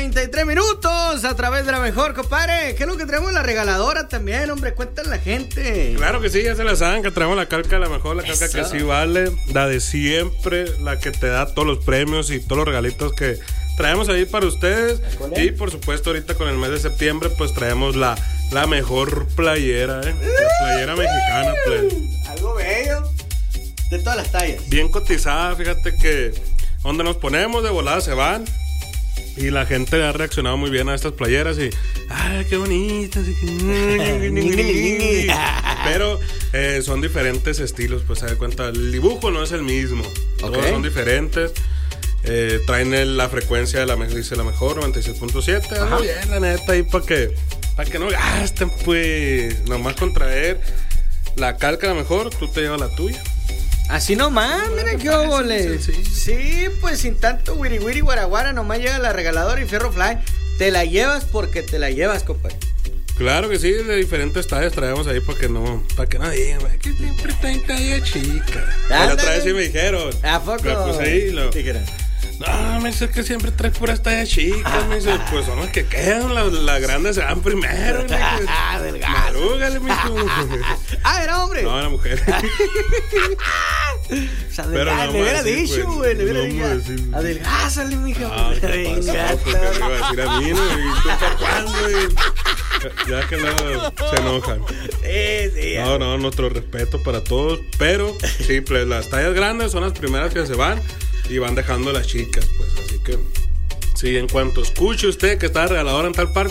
33 minutos a través de la mejor, compadre. ¿Qué es lo que traemos en la regaladora también, hombre? Cuéntale a la gente. Claro que sí, ya se la saben, que traemos la calca de la mejor, la calca que sí vale, la de siempre, la que te da todos los premios y todos los regalitos que traemos ahí para ustedes. Y por supuesto, ahorita con el mes de septiembre, pues traemos la mejor playera, La playera mexicana, Algo bello. De todas las tallas. Bien cotizada, fíjate que donde nos ponemos de volada se van. Y la gente ha reaccionado muy bien a estas playeras y ¡ay, qué bonitas! Pero son diferentes estilos, pues se da cuenta, el dibujo no es el mismo, todos son diferentes. Traen la frecuencia de dice la mejor 96.7. Algo bien, la neta, ahí para que no gasten, pues nomás con traer la calca la mejor, tú te llevas la tuya. Así nomás, mira qué óvole. Sí, pues sin tanto wiri wiri guaraguara, nomás llega la regaladora y Fierro Fly. Te la llevas porque te la llevas, compadre. Claro que sí, de diferentes tallas traemos ahí para que no digan, que siempre está en talla chica. La otra vez sí me dijeron. ¿A poco? Me puse ahí no, me dice que siempre traes puras tallas chicas. Me dice, pues son las que quedan, las grandes se van primero. Madrúgale, mijo. ¿Era hombre? No, era mujer. Pero no, le hubiera dicho, güey. Le hubiera dicho, adelgázale, mijo. ¿Qué pasó? Porque me iba a decir a mí, ¿no? ¿Y tú para cuándo? Ya que luego se enojan. Sí. No, nuestro respeto para todos. Pero, sí, pues, las tallas grandes son las primeras que se van y van dejando las chicas, pues. Así que, sí, en cuanto escuche usted que está regaladora en tal parte,